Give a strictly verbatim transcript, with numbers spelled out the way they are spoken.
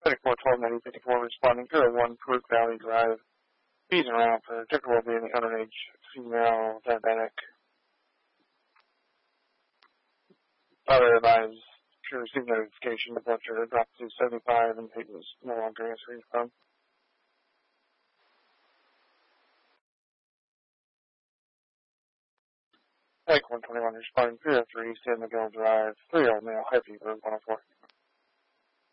thirty-four twelve ninety fifty-four responding to a one Pruitt Valley Drive. Bees around for Ticker will be an underage female diabetic. Father advised to receive notification the blood sugar dropped to seventy-five and he was no longer answering the phone. Lake one twenty-one responding three oh three San Miguel Drive, three-year-old male, high fever, one oh four.